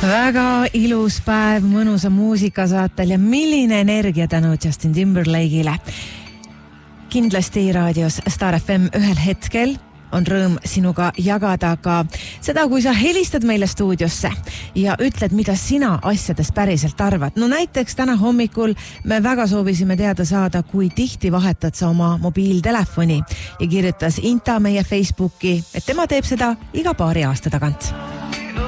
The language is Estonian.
Väga ilus päev mõnusa muusikasaatel ja milline energia tänu Justin Timberlake'ile. Kindlasti raadios Star FM ühel hetkel on rõõm sinuga jagada ka seda, kui sa helistad meile stuudiosse ja ütled, mida sina asjadest päriselt arvad. No näiteks täna hommikul me väga soovisime teada saada, kui tihti vahetad sa oma mobiiltelefoni ja kirjutas Inta meie Facebooki, et tema teeb seda iga paari aasta tagant.